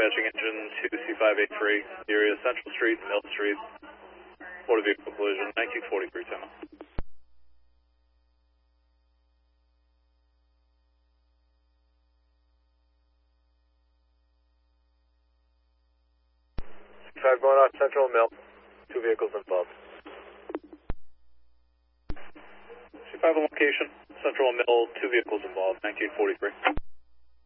dispatching engine to C583, area Central Street, Mill Street, motor vehicle collision, 1943, 10 miles. C5 going off Central Mill, 2 vehicles involved. C5 on location, Central Mill, 2 vehicles involved, 1943.